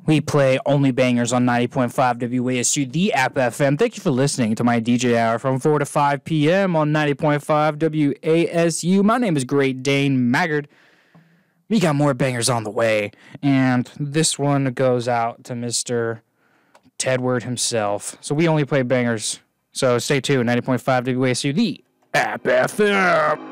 We play only bangers on 90.5 WASU, the App FM. Thank you for listening to my DJ hour from 4 to 5 p.m. on 90.5 WASU. My name is Great Dane Maggard. We got more bangers on the way, and this one goes out to Mr. Tedward himself. So we only play bangers. So stay tuned, 90.5 WASU, the App FM.